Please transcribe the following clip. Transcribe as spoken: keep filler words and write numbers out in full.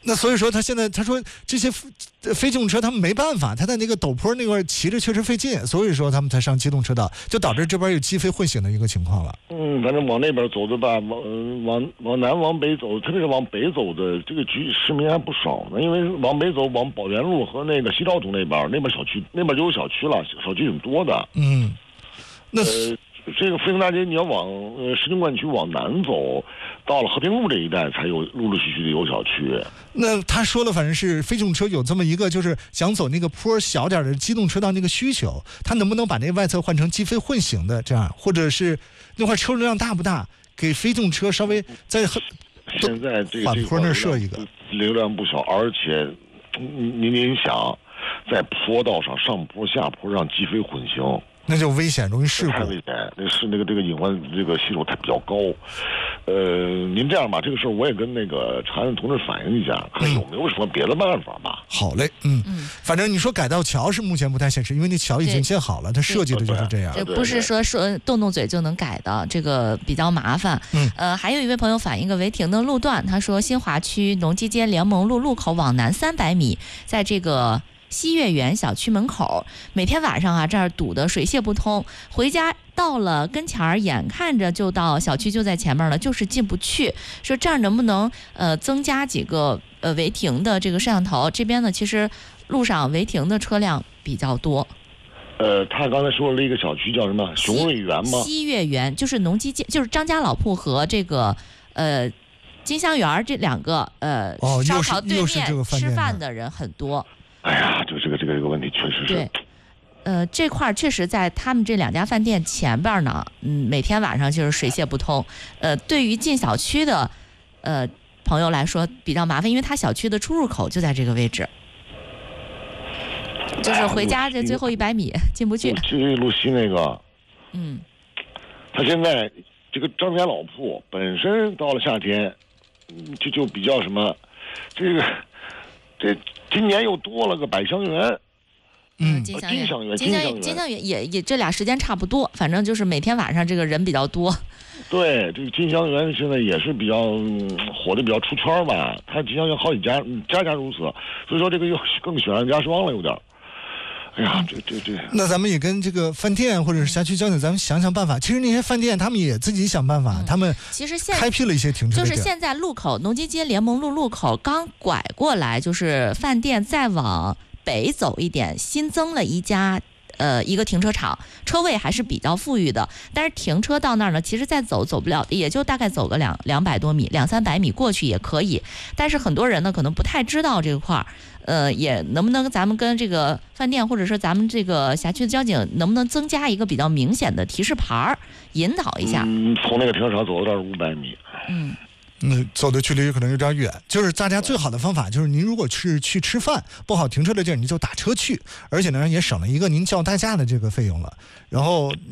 那所以说他现在他说这些非机动车他们没办法，他在那个陡坡那块骑着确实费劲，所以说他们才上机动车道，就导致这边有鸡飞混行的一个情况了。 嗯，反正往那边走的吧，往往往南往北走，特别是往北走的这个居市民还不少呢。因为往北走，往宝源路和那个西兆图那边，那边小区那边就有小区了，小区挺多的。 嗯，那呃。这个飞行大街，你要往呃石景观区往南走，到了和平路这一带才有陆陆续续的有小区。 那他说了，反正是非机动车有这么一个，就是想走那个坡小点的机动车道那个需求，他能不能把那外侧换成机非混行的这样，或者是那块车流量大不大，给非机动车稍微在现在这个缓坡那设一个流量不小，而且您您想，在坡道上上坡下坡让机非混行。 那就危险，容易事故。 太危险，那是那个这个隐患这个系数它比较高。呃，您这样吧，这个事儿我也跟那个长安同志反映一下，看有没有什么别的办法吧。 好嘞，嗯嗯，反正你说改道桥是目前不太现实，因为那桥已经建好了，它设计的就是这样。 这不是说说动动嘴就能改的，这个比较麻烦。 嗯， 呃，还有一位朋友反映个违停的路段，他说新华区农机街联盟路路口往南三百米，在这个西月园小区门口，每天晚上啊这儿堵得水泄不通，回家到了跟前儿，眼看着就到小区就在前面了，就是进不去。说这儿能不能呃增加几个呃违停的这个摄像头？这边呢其实路上违停的车辆比较多。 呃，他刚才说了一个小区叫什么？雄瑞园吗？ 西月园就是农机街，就是张家老铺和这个呃金香园这两个呃、 哦、 烧烤对面吃饭的人很多。 哎呀，这个这个这个这个问题确实是。 对，呃，这块确实在他们这两家饭店前边呢，嗯，每天晚上就是水泄不通。呃，对于进小区的呃朋友来说比较麻烦，因为他小区的出入口就在这个位置，就是回家这最后一百米进不去。 去路西那个， 嗯， 他现在这个张家老铺本身到了夏天，就就比较什么，这个这。今年又多了个百香园， 嗯，金香园，金香园， 金香园，金香园也也这俩时间差不多，反正就是每天晚上这个人比较多。 对，这个金香园现在也是比较、嗯、火的比较出圈吧，它金香园好几家，家家如此，所以说这个又更雪上加霜了，有点。哎呀，这这这， 那咱们也跟这个饭店或者是辖区交警，咱们想想办法。其实那些饭店他们也自己想办法，嗯、他们其实现开辟了一些停车就是现在路口农机街联盟路路口刚拐过来，就是饭店再往北走一点，新增了一家。呃，一个停车场，车位还是比较富裕的，但是停车到那儿呢，其实再走走不了，也就大概走个两两百多米，两三百米过去也可以。但是很多人呢，可能不太知道这块儿，呃，也能不能咱们跟这个饭店或者说咱们这个辖区的交警，能不能增加一个比较明显的提示牌儿，引导一下？ 嗯，从那个停车场走到这儿五百米。 嗯。 嗯，走的距离可能有点远，就是大家最好的方法就是您如果是去吃饭不好停车的地儿，你就打车去，而且呢也省了一个您叫代驾的这个费用了，然后